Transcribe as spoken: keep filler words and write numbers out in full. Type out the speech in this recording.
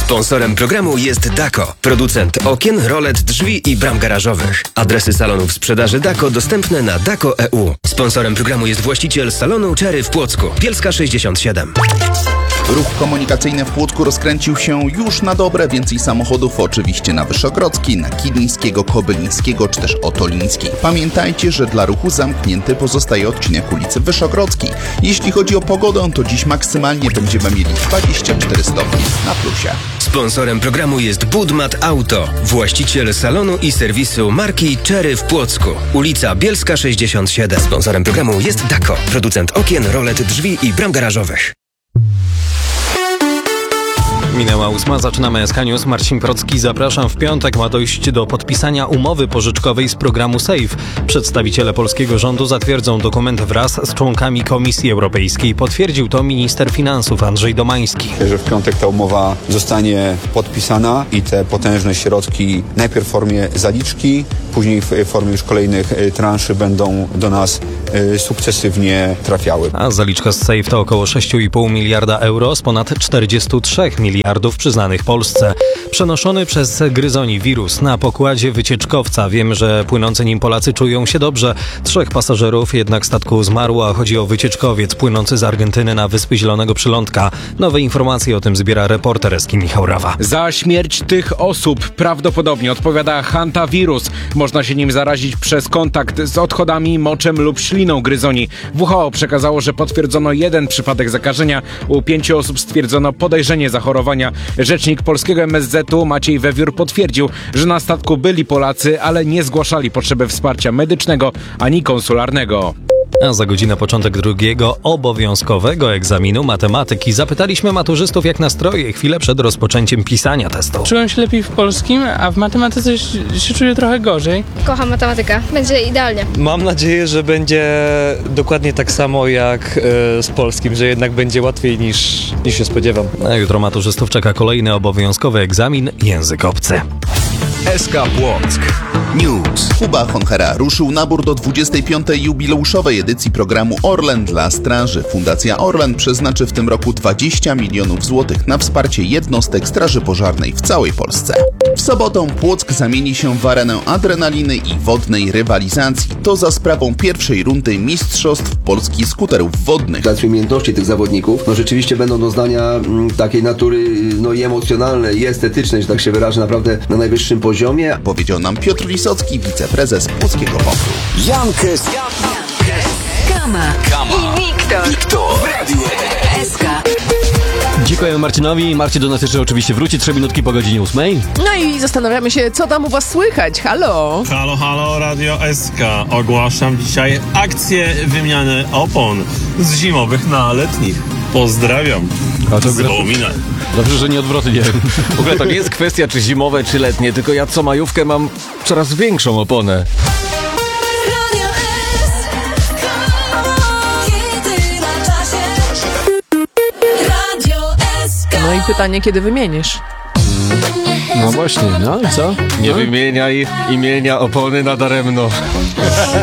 Sponsorem programu jest Dako, producent okien, rolet, drzwi i bram garażowych. Adresy salonów sprzedaży Dako dostępne na dako kropka e u. Sponsorem programu jest właściciel salonu Cherry w Płocku, Bielska sześćdziesiąt siedem. Ruch komunikacyjny w Płocku rozkręcił się już na dobre. Więcej samochodów oczywiście na Wyszogrodzkiej, na Kilińskiego, Kobylińskiego czy też Otolińskiej. Pamiętajcie, że dla ruchu zamknięty pozostaje odcinek ulicy Wyszogrodzkiej. Jeśli chodzi o pogodę, to dziś maksymalnie będziemy mieli dwadzieścia cztery stopnie na plusie. Sponsorem programu jest Budmat Auto, właściciel salonu i serwisu marki Cherry w Płocku, ulica Bielska sześćdziesiąt siedem. Sponsorem programu jest Dako, producent okien, rolet, drzwi i bram garażowych. Minęła ósma, zaczynamy S K News. Marcin Procki, zapraszam. W piątek ma dojść do podpisania umowy pożyczkowej z programu SAFE. Przedstawiciele polskiego rządu zatwierdzą dokument wraz z członkami Komisji Europejskiej. Potwierdził to minister finansów Andrzej Domański. Że w piątek ta umowa zostanie podpisana i te potężne środki najpierw w formie zaliczki, później w formie już kolejnych transzy będą do nas sukcesywnie trafiały. A zaliczka z SAFE to około sześć i pół miliarda euro z ponad czterdzieści trzy miliardów przyznanych Polsce. Przenoszony przez gryzoni wirus na pokładzie wycieczkowca. Wiemy, że płynący nim Polacy czują się dobrze. Trzech pasażerów jednak statku zmarło, a chodzi o wycieczkowiec płynący z Argentyny na Wyspy Zielonego Przylądka. Nowe informacje o tym zbiera reporter Eski Michał Rawa. Za śmierć tych osób prawdopodobnie odpowiada hantawirus. Można się nim zarazić przez kontakt z odchodami, moczem lub śliną gryzoni. W H O przekazało, że potwierdzono jeden przypadek zakażenia. U pięciu osób stwierdzono podejrzenie zachorowania. Rzecznik polskiego M S Z u Maciej Wewiór potwierdził, że na statku byli Polacy, ale nie zgłaszali potrzeby wsparcia medycznego ani konsularnego. A za godzinę początek drugiego obowiązkowego egzaminu matematyki. Zapytaliśmy maturzystów, jak nastroje chwilę przed rozpoczęciem pisania testu. Czułem się lepiej w polskim, a w matematyce się czuję trochę gorzej. Kocham matematykę. Będzie idealnie. Mam nadzieję, że będzie dokładnie tak samo jak y, z polskim, że jednak będzie łatwiej niż, niż się spodziewam. A jutro maturzystów czeka kolejny obowiązkowy egzamin język obcy. S K Płock News. Kuba Honchera ruszył nabór do dwudziestej piątej jubileuszowej edycji programu Orlen dla straży. Fundacja Orlen przeznaczy w tym roku dwadzieścia milionów złotych na wsparcie jednostek straży pożarnej w całej Polsce. W sobotę Płock zamieni się w arenę adrenaliny i wodnej rywalizacji. To za sprawą pierwszej rundy Mistrzostw Polski skuterów wodnych. Dla umiejętności tych zawodników no rzeczywiście będą doznania m, takiej natury no i emocjonalnej, i estetycznej, że tak się wyrażę, naprawdę na najwyższym poziomie. Powiedział nam Piotr Lisocki, wiceprezes Płockiego Popu. Jankes, Kama, Kama i Wiktor, Wiktor. S K. Dziękuję Marcinowi. Marcin do nas jeszcze oczywiście wróci trzy minutki po godzinie ósmej. No i zastanawiamy się, co tam u was słychać. Halo? Halo, halo, Radio S K. Ogłaszam dzisiaj akcję wymiany opon z zimowych na letnich. Pozdrawiam. A to Zwołomina. Dobrze, że nie odwrotnie. W ogóle to nie jest kwestia czy zimowe, czy letnie, tylko ja co majówkę mam coraz większą oponę. No i pytanie, kiedy wymienisz? No właśnie, no i co? Nie no. wymieniaj imienia opony nadaremno.